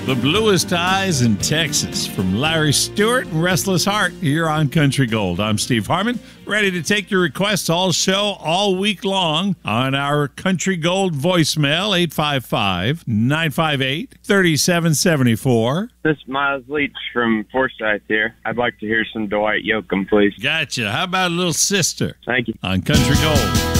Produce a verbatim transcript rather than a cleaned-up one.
The Bluest Eyes in Texas from Larry Stewart and Restless Heart here on Country Gold. I'm Steve Harmon, ready to take your requests all show, all week long on our Country Gold voicemail, eight five five, nine five eight, three seven seven four. This is Miles Leach from Forsyth here. I'd like to hear some Dwight Yoakam, please. Gotcha. How about a little sister? Thank you. On Country Gold.